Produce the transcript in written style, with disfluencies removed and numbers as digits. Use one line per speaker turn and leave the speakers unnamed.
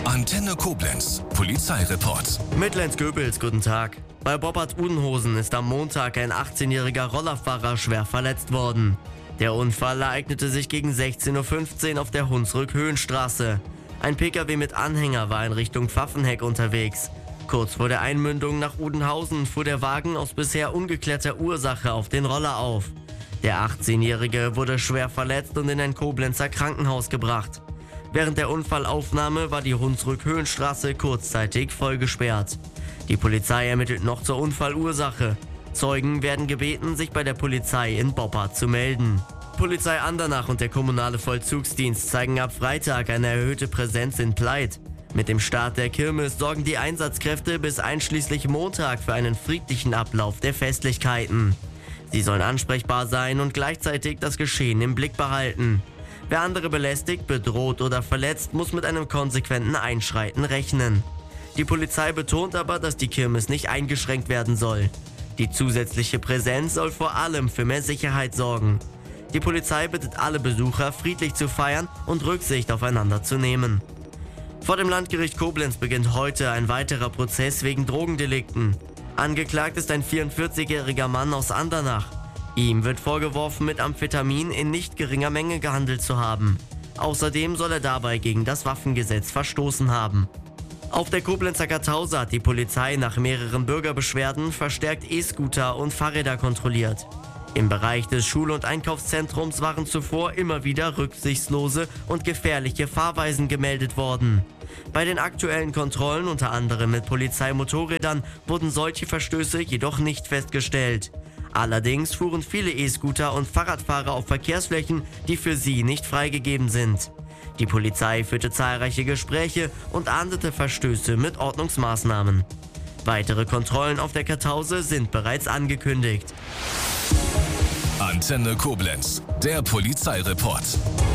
Antenne Koblenz, Polizeireport.
Mittellenz-Göbels, guten Tag. Bei Boppard-Udenhosen ist am Montag ein 18-jähriger Rollerfahrer schwer verletzt worden. Der Unfall ereignete sich gegen 16:15 Uhr auf der Hunsrück-Höhenstraße. Ein Pkw mit Anhänger war in Richtung Pfaffenheck unterwegs. Kurz vor der Einmündung nach Udenhausen fuhr der Wagen aus bisher ungeklärter Ursache auf den Roller auf. Der 18-Jährige wurde schwer verletzt und in ein Koblenzer Krankenhaus gebracht. Während der Unfallaufnahme war die Hunsrück-Höhenstraße kurzzeitig vollgesperrt. Die Polizei ermittelt noch zur Unfallursache. Zeugen werden gebeten, sich bei der Polizei in Boppard zu melden. Polizei Andernach und der kommunale Vollzugsdienst zeigen ab Freitag eine erhöhte Präsenz in Pleit. Mit dem Start der Kirmes sorgen die Einsatzkräfte bis einschließlich Montag für einen friedlichen Ablauf der Festlichkeiten. Sie sollen ansprechbar sein und gleichzeitig das Geschehen im Blick behalten. Wer andere belästigt, bedroht oder verletzt, muss mit einem konsequenten Einschreiten rechnen. Die Polizei betont aber, dass die Kirmes nicht eingeschränkt werden soll. Die zusätzliche Präsenz soll vor allem für mehr Sicherheit sorgen. Die Polizei bittet alle Besucher, friedlich zu feiern und Rücksicht aufeinander zu nehmen. Vor dem Landgericht Koblenz beginnt heute ein weiterer Prozess wegen Drogendelikten. Angeklagt ist ein 44-jähriger Mann aus Andernach. Ihm wird vorgeworfen, mit Amphetamin in nicht geringer Menge gehandelt zu haben. Außerdem soll er dabei gegen das Waffengesetz verstoßen haben. Auf der Koblenzer Kartause hat die Polizei nach mehreren Bürgerbeschwerden verstärkt E-Scooter und Fahrräder kontrolliert. Im Bereich des Schul- und Einkaufszentrums waren zuvor immer wieder rücksichtslose und gefährliche Fahrweisen gemeldet worden. Bei den aktuellen Kontrollen, unter anderem mit Polizeimotorrädern, wurden solche Verstöße jedoch nicht festgestellt. Allerdings fuhren viele E-Scooter und Fahrradfahrer auf Verkehrsflächen, die für sie nicht freigegeben sind. Die Polizei führte zahlreiche Gespräche und ahndete Verstöße mit Ordnungsmaßnahmen. Weitere Kontrollen auf der Kartause sind bereits angekündigt.
Antenne Koblenz, der Polizeireport.